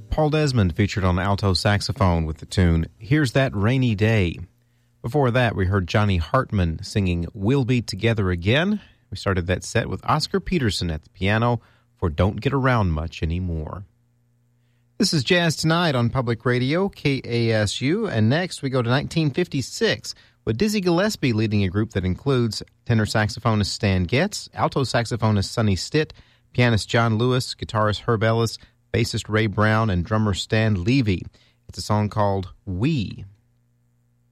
Paul Desmond featured on alto saxophone with the tune Here's That Rainy Day. Before that, we heard Johnny Hartman singing We'll Be Together Again. We started that set with Oscar Peterson at the piano for Don't Get Around Much Anymore. This is Jazz Tonight on Public Radio, KASU, and next we go to 1956 with Dizzy Gillespie leading a group that includes tenor saxophonist Stan Getz, alto saxophonist Sonny Stitt, pianist John Lewis, guitarist Herb Ellis, bassist Ray Brown, and drummer Stan Levy. It's a song called We.